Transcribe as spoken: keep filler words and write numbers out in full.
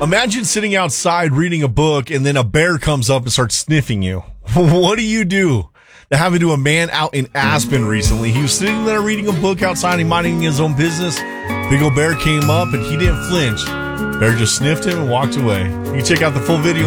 Imagine sitting outside reading a book and then a bear comes up and starts sniffing you. What do you do? That happened to a man out in Aspen recently. He was sitting there reading a book outside and minding his own business. Big old bear came up and he didn't flinch. Bear just sniffed him and walked away. You can check out the full video